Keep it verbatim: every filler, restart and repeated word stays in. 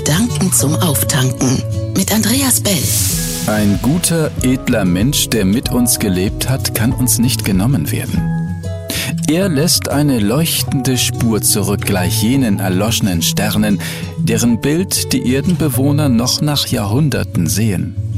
Gedanken zum Auftanken mit Andreas Bell. Ein guter, edler Mensch, der mit uns gelebt hat, kann uns nicht genommen werden. Er lässt eine leuchtende Spur zurück, gleich jenen erloschenen Sternen, deren Bild die Erdenbewohner noch nach Jahrhunderten sehen.